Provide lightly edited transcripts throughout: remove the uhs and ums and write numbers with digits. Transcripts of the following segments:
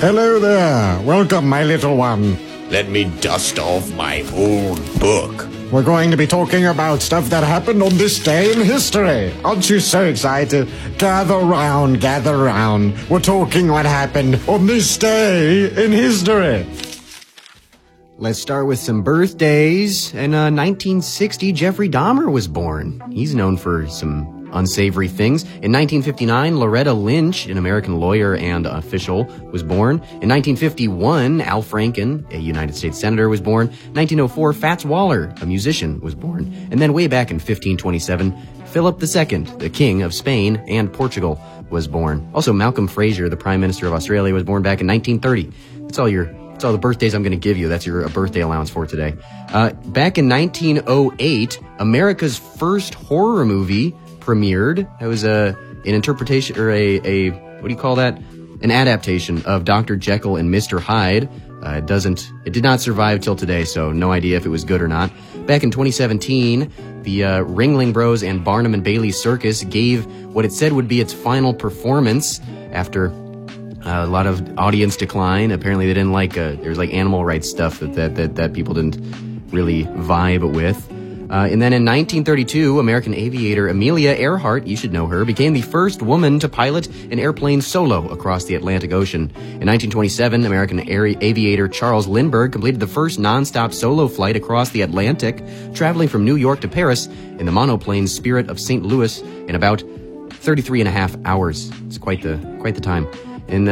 Hello there. Welcome, my little one. Let me dust off my old book. We're going to be talking about stuff that happened on this day in history. Aren't you so excited? Gather round, gather round. We're talking what happened on this day in history. Let's start with some birthdays. In 1960, Jeffrey Dahmer was born. He's known for some unsavory things. In 1959, Loretta Lynch, an American lawyer and official, was born. In 1951, Al Franken, a United States senator, was born. 1904, Fats Waller, a musician, was born. And then way back in 1527, Philip II, the King of Spain and Portugal, was born. Also, Malcolm Fraser, the Prime Minister of Australia, was born back in 1930. That's all the birthdays I'm going to give you. That's your birthday allowance for today. Back in 1908, America's first horror movie premiered. It was an interpretation, or a what do you call that? An adaptation of Dr. Jekyll and Mr. Hyde. It did not survive till today, so no idea if it was good or not. Back in 2017, the Ringling Bros and Barnum and Bailey Circus gave what it said would be its final performance after a lot of audience decline. Apparently they didn't like, there's like animal rights stuff that people didn't really vibe with. And then in 1932, American aviator Amelia Earhart, you should know her, became the first woman to pilot an airplane solo across the Atlantic Ocean. In 1927, American aviator Charles Lindbergh completed the first non-stop solo flight across the Atlantic, traveling from New York to Paris in the monoplane Spirit of St. Louis in about 33 and a half hours. It's quite the time. In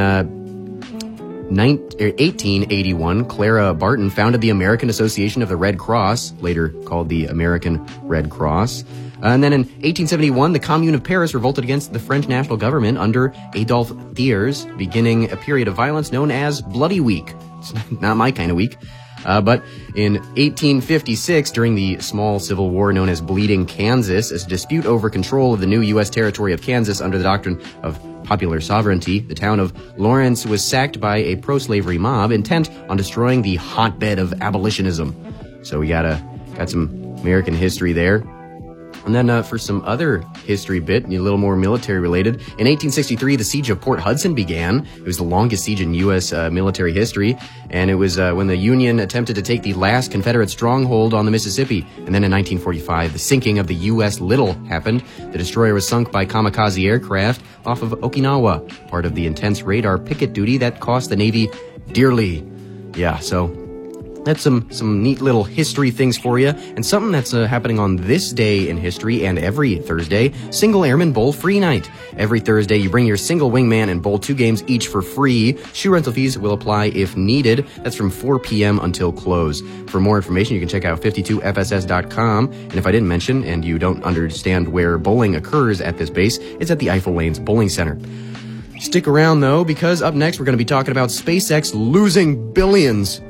1881, Clara Barton founded the American Association of the Red Cross, later called the American Red Cross. And then in 1871, the Commune of Paris revolted against the French national government under Adolphe Thiers, beginning a period of violence known as Bloody Week. It's not my kind of week. But in 1856, during the small civil war known as Bleeding Kansas, as a dispute over control of the new U.S. territory of Kansas under the doctrine of popular sovereignty, the town of Lawrence was sacked by a pro-slavery mob intent on destroying the hotbed of abolitionism. So we got some American history there. And then for some other history bit, a little more military related, in 1863, the siege of Port Hudson began. It was the longest siege in U.S. Military history, and it was when the Union attempted to take the last Confederate stronghold on the Mississippi. And then in 1945, the sinking of the U.S. Little happened. The destroyer was sunk by kamikaze aircraft off of Okinawa, part of the intense radar picket duty that cost the Navy dearly. Yeah, so that's some neat little history things for you. And something that's happening on this day in history and every Thursday, Single Airman Bowl Free Night. Every Thursday, you bring your single wingman and bowl 2 games each for free. Shoe rental fees will apply if needed. That's from 4 p.m. until close. For more information, you can check out 52fss.com. And if I didn't mention, and you don't understand where bowling occurs at this base, it's at the Eiffel Lanes Bowling Center. Stick around, though, because up next, we're going to be talking about SpaceX losing billions